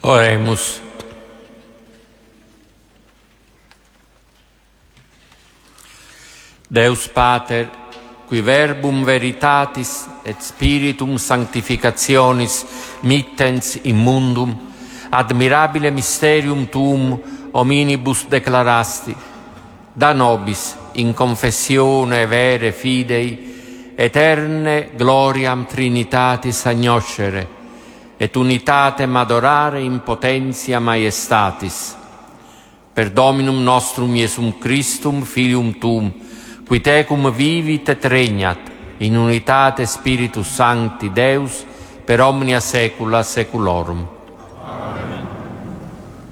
Oremus. Deus Pater, qui verbum veritatis et spiritum sanctificationis mittens in mundum, admirabile mysterium tuum hominibus declarasti, da nobis in confessione vere fidei eterne gloriam Trinitatis agnoscere et unitatem adorare in potentia maiestatis. Per Dominum nostrum Iesum Christum, Filium tuum, qui tecum vivit et regnat in unitate Spiritus Sancti Deus per omnia saecula saeculorum.